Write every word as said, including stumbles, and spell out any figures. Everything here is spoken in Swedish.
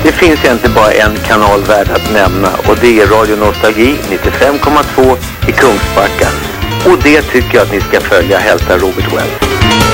Det finns inte bara en kanal värd att nämna, och det är Radio Nostalgi nittiofem komma två i Kungsbacka. Och det tycker jag att ni ska följa, hälsa Robert Wells.